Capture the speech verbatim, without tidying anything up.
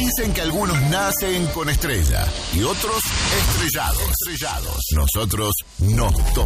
Dicen que algunos nacen con estrella y otros estrellados. Estrellados. Nosotros nos tomamos